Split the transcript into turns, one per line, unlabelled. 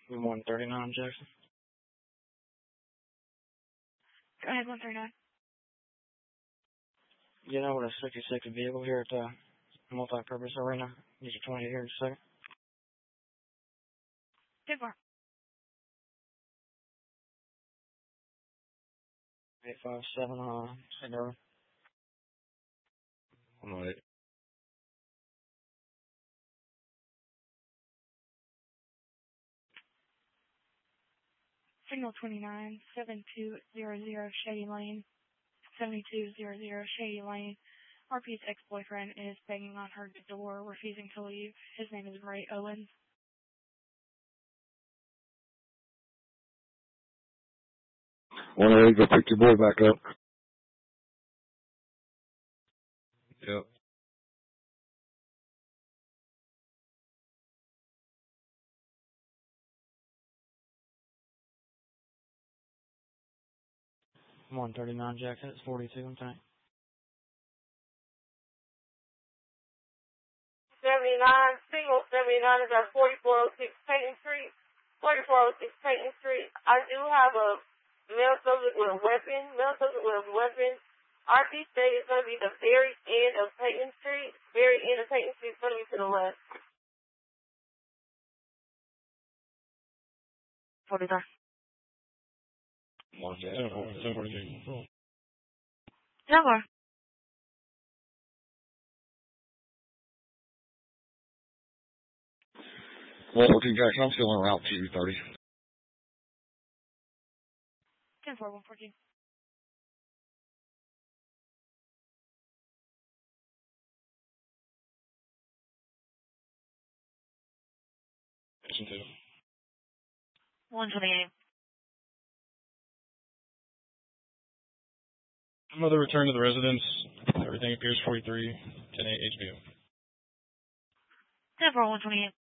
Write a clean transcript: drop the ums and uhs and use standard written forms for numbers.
139 Jackson.
Go ahead, 139.
You know what a 66 vehicle here at the multi-purpose arena. Need you 20 here in a second.
10-4.
857 Sandero.
I'm all right.
Signal 29, 7200 Shady Lane. 7200 Shady Lane. RP's ex-boyfriend is banging on her door, refusing to leave. His name is Ray Owens.
108, go pick your boy back up. Yep.
I'm 139 Jackson. It's 42 in tank.
79, single 79 is at 4406 Payton Street. 4406 Payton Street. I do have a male subject with a weapon. RP state is going to be the very end of Payton Street. Very end of Payton Street is going to be to the left.
43.
743.
10-4.
114 Jackson, I'm still en route to 30.
10-4, 114.
Listen to
128.
Another return to the residence. Everything appears 43, 10-8 HBO.
10-4, 128.